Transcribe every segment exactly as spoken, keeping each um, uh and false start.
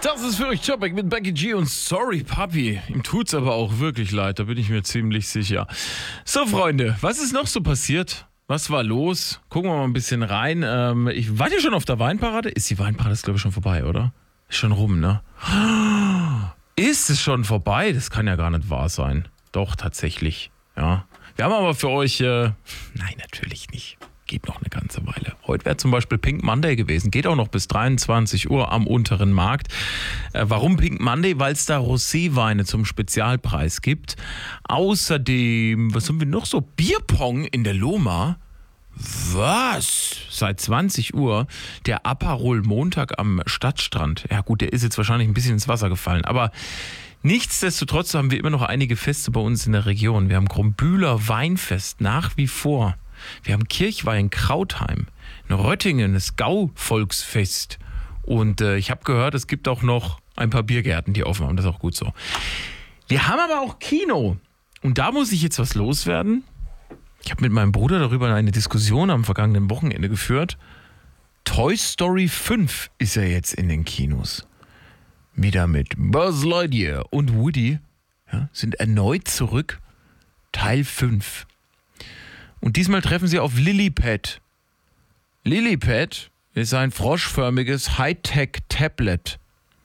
Das ist für euch Topic mit Becky G und Sorry Papi. Ihm tut's aber auch wirklich leid, da bin ich mir ziemlich sicher. So Freunde, was ist noch so passiert? Was war los? Gucken wir mal ein bisschen rein. Ähm, ich, wart ihr schon auf der Weinparade? Ist die Weinparade, ist glaube ich schon vorbei, oder? Ist schon rum, ne? Ist es schon vorbei? Das kann ja gar nicht wahr sein. Doch, tatsächlich, ja. Wir haben aber für euch, äh, nein, natürlich nicht. Geht noch eine ganze Weile. Heute wäre zum Beispiel Pink Monday gewesen. Geht auch noch bis dreiundzwanzig Uhr am unteren Markt. Äh, warum Pink Monday? Weil es da Roséweine zum Spezialpreis gibt. Außerdem, was haben wir noch so? Bierpong in der Loma. Was? Seit zwanzig Uhr. Der Aperol Montag am Stadtstrand. Ja gut, der ist jetzt wahrscheinlich ein bisschen ins Wasser gefallen. Aber nichtsdestotrotz haben wir immer noch einige Feste bei uns in der Region. Wir haben Grombühler Weinfest nach wie vor. Wir haben Kirchweih in Krautheim, in Röttingen, das Gau-Volksfest. Und äh, ich habe gehört, es gibt auch noch ein paar Biergärten, die offen haben. Das ist auch gut so. Wir haben aber auch Kino. Und da muss ich jetzt was loswerden. Ich habe mit meinem Bruder darüber eine Diskussion am vergangenen Wochenende geführt. Toy Story fünf ist ja jetzt in den Kinos. Wieder mit Buzz Lightyear und Woody, ja, sind erneut zurück. Teil fünf. Und diesmal treffen sie auf Lillipad. Lillipad ist ein froschförmiges Hightech-Tablet.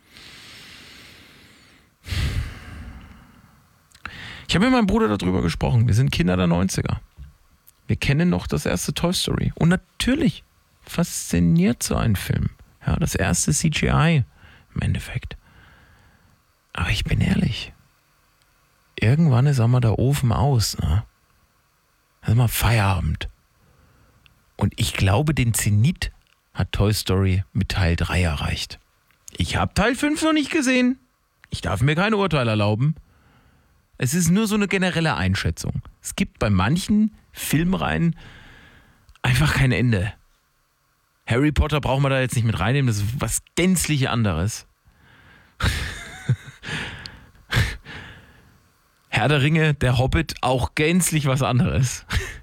Ich habe mit meinem Bruder darüber gesprochen. Wir sind Kinder der neunziger. Wir kennen noch das erste Toy Story. Und natürlich fasziniert so ein Film. Ja, das erste C G I im Endeffekt. Aber ich bin ehrlich. Irgendwann ist auch mal der Ofen aus, ne? Das ist mal Feierabend. Und ich glaube, den Zenit hat Toy Story mit Teil drei erreicht. Ich habe Teil fünf noch nicht gesehen. Ich darf mir kein Urteil erlauben. Es ist nur so eine generelle Einschätzung. Es gibt bei manchen Filmreihen einfach kein Ende. Harry Potter brauchen wir da jetzt nicht mit reinnehmen, das ist was gänzlich anderes. Herr der Ringe, der Hobbit, auch gänzlich was anderes.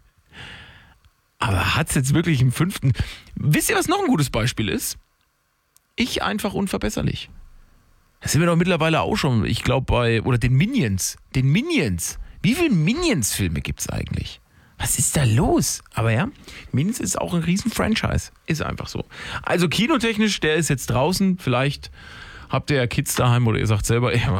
Aber hat es jetzt wirklich im fünften... Wisst ihr, was noch ein gutes Beispiel ist? Ich einfach unverbesserlich. Das sind wir doch mittlerweile auch schon, ich glaube bei... Oder den Minions. Den Minions. Wie viele Minions-Filme gibt es eigentlich? Was ist da los? Aber ja, Minions ist auch ein Riesen-Franchise. Ist einfach so. Also kinotechnisch, der ist jetzt draußen. Vielleicht habt ihr ja Kids daheim oder ihr sagt selber...